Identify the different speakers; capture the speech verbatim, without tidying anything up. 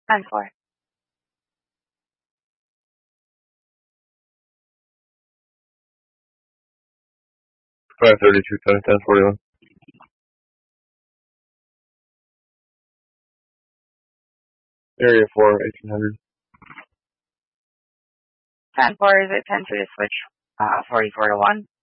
Speaker 1: ten four.
Speaker 2: five thirty-two times ten forty-one. Area four, eighteen hundred.
Speaker 1: ten four, is it ten two to switch uh, forty-four to one?